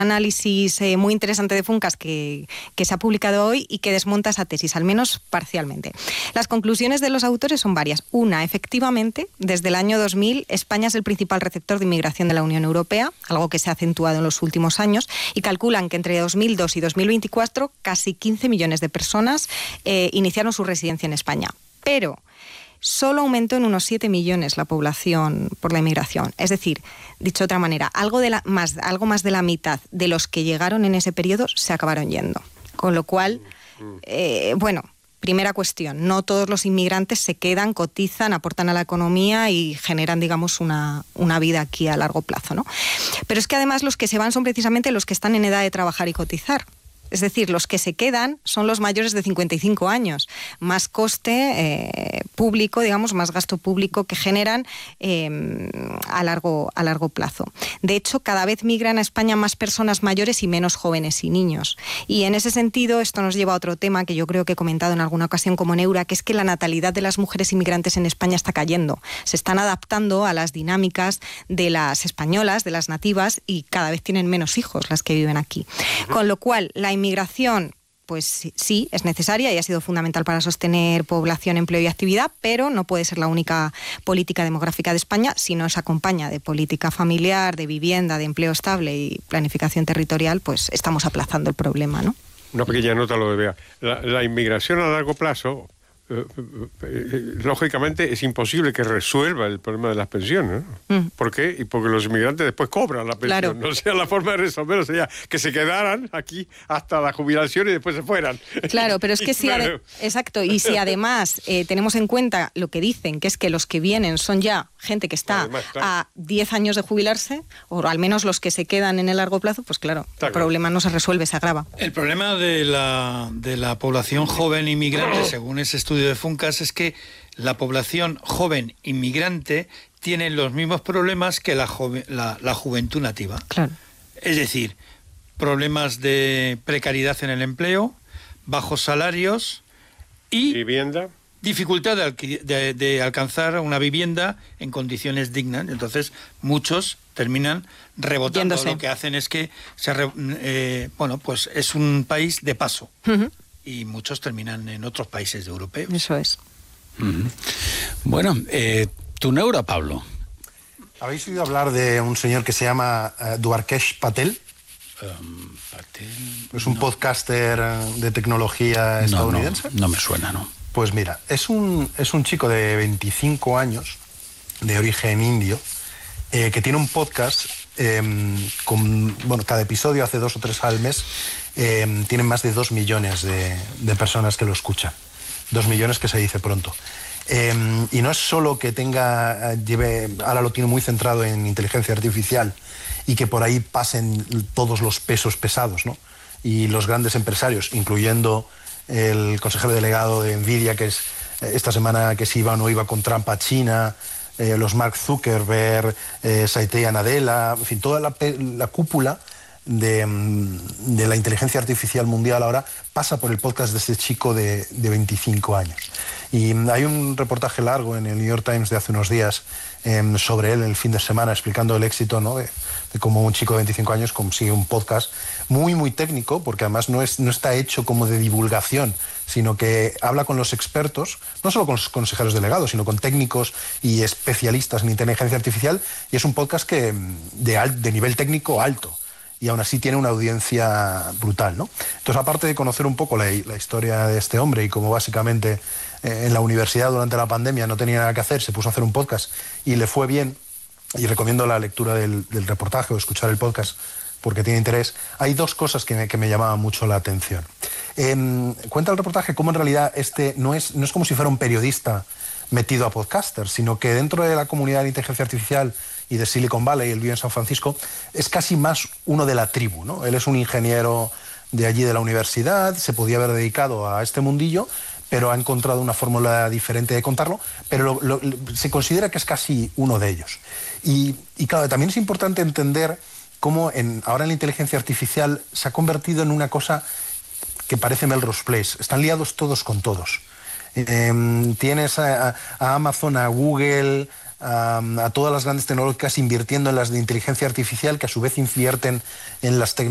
análisis muy interesante de Funcas que se ha publicado hoy y que desmonta esa tesis, al menos parcialmente. Las conclusiones de los autores son varias. Una, efectivamente, desde el año 2000, España es el principal receptor de inmigración de la Unión Europea, algo que se ha acentuado en los últimos años, y calculan que entre 2002 y 2024 casi 15 millones de personas iniciaron su residencia en España. Pero solo aumentó en unos 7 millones la población por la inmigración. Es decir, dicho de otra manera, algo más de la mitad de los que llegaron en ese periodo se acabaron yendo. Con lo cual, primera cuestión, no todos los inmigrantes se quedan, cotizan, aportan a la economía y generan, digamos, una vida aquí a largo plazo, ¿no? Pero es que además los que se van son precisamente los que están en edad de trabajar y cotizar. Es decir, los que se quedan son los mayores de 55 años. Más coste público, digamos, más gasto público que generan a largo plazo. De hecho, cada vez migran a España más personas mayores y menos jóvenes y niños. Y en ese sentido, esto nos lleva a otro tema que yo creo que he comentado en alguna ocasión como Neura, que es que la natalidad de las mujeres inmigrantes en España está cayendo. Se están adaptando a las dinámicas de las españolas, de las nativas, y cada vez tienen menos hijos las que viven aquí. Con lo cual, la inmigración, pues sí, es necesaria y ha sido fundamental para sostener población, empleo y actividad, pero no puede ser la única política demográfica de España si no se acompaña de política familiar, de vivienda, de empleo estable y planificación territorial, pues estamos aplazando el problema, ¿no? Una pequeña nota lo de Bea. La inmigración a largo plazo, lógicamente es imposible que resuelva el problema de las pensiones, ¿no? ¿Por qué? Y porque los inmigrantes después cobran la pensión. Claro. No sea la forma de resolverlo, sería que se quedaran aquí hasta la jubilación y después se fueran. Claro, pero es que exacto, y si además tenemos en cuenta lo que dicen, que es que los que vienen son ya gente que está a 10 años de jubilarse, o al menos los que se quedan en el largo plazo, pues claro, el problema no se resuelve, se agrava. El problema de la población joven inmigrante, según ese estudio de Funcas, es que la población joven inmigrante tiene los mismos problemas que la juventud nativa. Claro. Es decir, problemas de precariedad en el empleo, bajos salarios y vivienda, dificultad de alcanzar una vivienda en condiciones dignas. Entonces, muchos terminan rebotando. Lo que hacen es que pues es un país de paso. Y muchos terminan en otros países europeos. Eso es. Bueno, tu Neura, Pablo. ¿Habéis oído hablar de un señor que se llama Dwarkesh Patel? Es un podcaster de tecnología estadounidense. No me suena, ¿no? Pues mira, es un chico de 25 años, de origen indio, que tiene un podcast cada episodio hace 2 o 3 al mes. Tienen más de 2 millones de personas que lo escuchan. 2 millones, que se dice pronto. Y no es solo que ahora lo tiene muy centrado en inteligencia artificial y que por ahí pasen todos los pesos pesados, ¿no? Y los grandes empresarios, incluyendo el consejero delegado de Nvidia, que es esta semana que se iba o no iba con Trump a China, los Mark Zuckerberg, Satya Nadella, en fin, toda la cúpula de la inteligencia artificial mundial ahora pasa por el podcast de este chico de 25 años. Y hay un reportaje largo en el New York Times de hace unos días sobre él el fin de semana, explicando el éxito, ¿no?, de cómo un chico de 25 años consigue un podcast muy, muy técnico, porque además no está hecho como de divulgación, sino que habla con los expertos, no solo con los consejeros delegados, sino con técnicos y especialistas en inteligencia artificial, y es un podcast de nivel técnico alto. Y aún así tiene una audiencia brutal, ¿no? Entonces, aparte de conocer un poco la historia de este hombre y cómo básicamente en la universidad durante la pandemia no tenía nada que hacer, se puso a hacer un podcast y le fue bien, y recomiendo la lectura del reportaje o escuchar el podcast porque tiene interés, hay 2 cosas que me llamaban mucho la atención. Cuenta el reportaje cómo en realidad no es como si fuera un periodista metido a podcaster, sino que dentro de la comunidad de inteligencia artificial y de Silicon Valley, él vive en San Francisco, es casi más uno de la tribu, ¿no? Él es un ingeniero de allí de la universidad, se podía haber dedicado a este mundillo, pero ha encontrado una fórmula diferente de contarlo, pero se considera que es casi uno de ellos. Y claro, también es importante entender cómo ahora en la inteligencia artificial se ha convertido en una cosa que parece Melrose Place. Están liados todos con todos. Tienes a Amazon, a Google, a todas las grandes tecnológicas invirtiendo en las de inteligencia artificial, que a su vez invierten en las tecnologías